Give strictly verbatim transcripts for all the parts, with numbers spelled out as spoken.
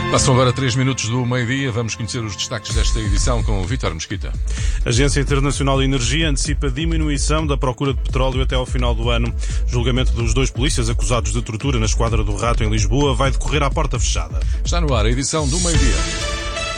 Passam agora três minutos do meio-dia. Vamos conhecer os destaques desta edição com o Vítor Mesquita. A Agência Internacional de Energia antecipa diminuição da procura de petróleo até ao final do ano. O julgamento dos dois polícias acusados de tortura na Esquadra do Rato em Lisboa vai decorrer à porta fechada. Está no ar a edição do meio-dia.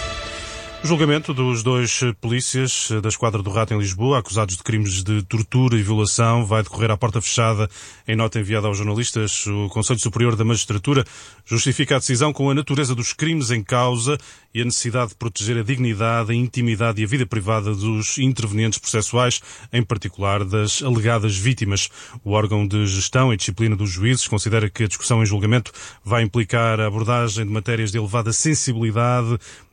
O julgamento dos dois polícias da Esquadra do Rato em Lisboa, acusados de crimes de tortura e violação, vai decorrer à porta fechada. Em nota enviada aos jornalistas, o Conselho Superior da Magistratura justifica a decisão com a natureza dos crimes em causa e a necessidade de proteger a dignidade, a intimidade e a vida privada dos intervenientes processuais, em particular das alegadas vítimas. O órgão de gestão e disciplina dos juízes considera que a discussão em julgamento vai implicar a abordagem de matérias de elevada sensibilidade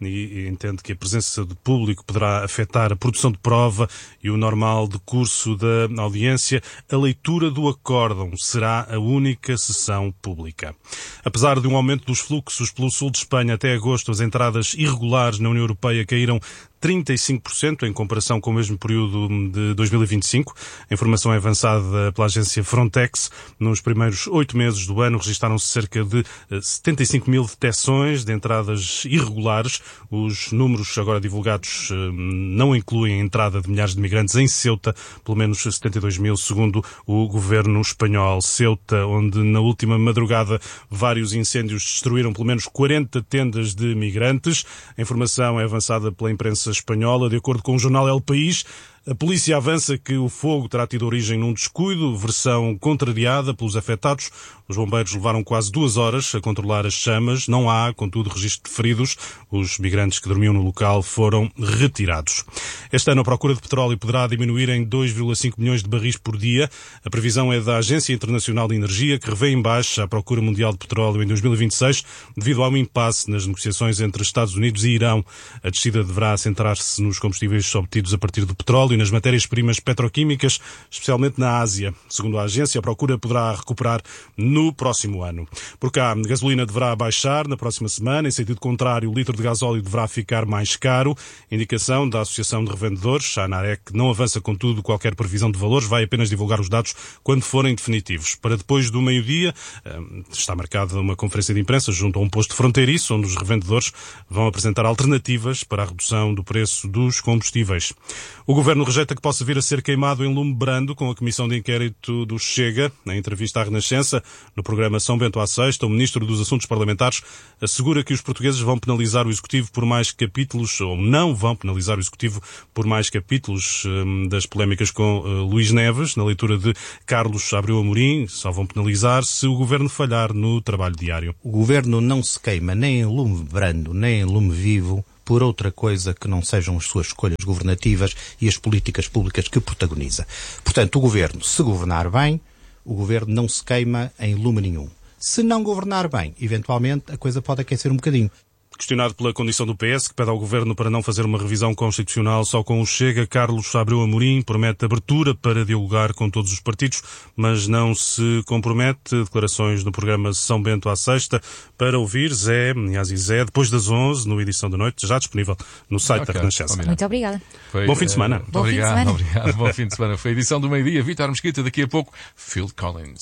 e entende que a presença de público poderá afetar a produção de prova e o normal decurso da audiência. A leitura do acórdão será a única sessão pública. Apesar de um aumento dos fluxos pelo sul de Espanha até agosto, as entradas irregulares na União Europeia caíram trinta e cinco por cento em comparação com o mesmo período de dois mil e vinte e cinco. A informação é avançada pela agência Frontex. Nos primeiros oito meses do ano registaram-se cerca de setenta e cinco mil detecções de entradas irregulares. Os números agora divulgados não incluem a entrada de milhares de migrantes em Ceuta, pelo menos setenta e dois mil, segundo o governo espanhol. Ceuta, onde na última madrugada vários incêndios destruíram pelo menos quarenta tendas de migrantes. A informação é avançada pela imprensa espanhola. De acordo com o jornal El País, a polícia avança que o fogo terá tido origem num descuido, versão contrariada pelos afetados. Os bombeiros levaram quase duas horas a controlar as chamas. Não há, contudo, registro de feridos. Os migrantes que dormiam no local foram retirados. Este ano a procura de petróleo poderá diminuir em dois vírgula cinco milhões de barris por dia. A previsão é da Agência Internacional de Energia, que revê em baixa a procura mundial de petróleo em dois mil e vinte e seis, devido a um impasse nas negociações entre Estados Unidos e Irão. A descida deverá centrar-se nos combustíveis obtidos a partir do petróleo e nas matérias-primas petroquímicas, especialmente na Ásia. Segundo a agência, a procura poderá recuperar no próximo ano. Por cá, a gasolina deverá baixar na próxima semana. Em sentido contrário, o litro de gasóleo deverá ficar mais caro. Indicação da Associação de Revendedores, a ANAREC, não avança, contudo, qualquer previsão de valores, vai apenas divulgar os dados quando forem definitivos. Para depois do meio-dia, está marcada uma conferência de imprensa junto a um posto fronteiriço, onde os revendedores vão apresentar alternativas para a redução do preço dos combustíveis. O Governo rejeita que possa vir a ser queimado em lume brando com a Comissão de Inquérito do Chega. Na entrevista à Renascença, no programa São Bento à Sexta, o Ministro dos Assuntos Parlamentares assegura que os portugueses vão penalizar o Executivo por mais capítulos, ou não vão penalizar o Executivo por mais capítulos hum, das polémicas com uh, Luís Neves, na leitura de Carlos Abreu Amorim. Só vão penalizar se o Governo falhar no trabalho diário. O Governo não se queima nem em lume brando, nem em lume vivo, por outra coisa que não sejam as suas escolhas governativas e as políticas públicas que protagoniza. Portanto, o Governo, se governar bem, o Governo não se queima em lume nenhum. Se não governar bem, eventualmente, a coisa pode aquecer um bocadinho. Questionado pela condição do P S, que pede ao Governo para não fazer uma revisão constitucional só com o Chega, Carlos Abreu Amorim promete abertura para dialogar com todos os partidos, mas não se compromete. Declarações no programa São Bento à Sexta para ouvir Zé, aliás, e Zé, depois das onze, no Edição da Noite, já disponível no site okay, da Renascença. Muito obrigada. Foi, Bom fim de semana. Uh, Bom obrigado, fim de semana. obrigado. Bom fim de semana. Foi a edição do meio-dia. Vítor Mesquita, daqui a pouco, Phil Collins.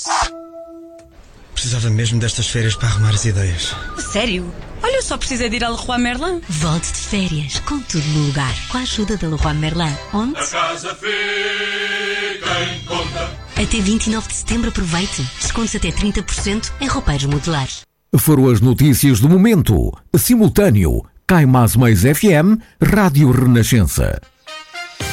Precisava mesmo destas férias para arrumar as ideias. Sério? Olha, eu só precisei de ir a Leroy Merlin. Volte de férias, com tudo no lugar, com a ajuda da Leroy Merlin. Onde? A casa fica em conta. Até vinte e nove de setembro aproveite. Descontos até trinta por cento em roupeiros modulares. Foram as notícias do momento. Simultâneo. Cai Mais Mais F M, Rádio Renascença.